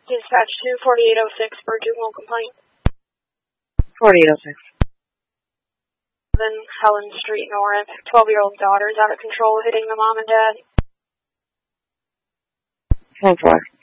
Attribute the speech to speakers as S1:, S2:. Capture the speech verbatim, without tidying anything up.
S1: Dispatch two forty-eight oh six for a juvenile complaint.
S2: forty-eight oh six.
S1: Then Helen Street, North. twelve-year-old daughter is out of control, hitting the mom and dad.
S2: ten four.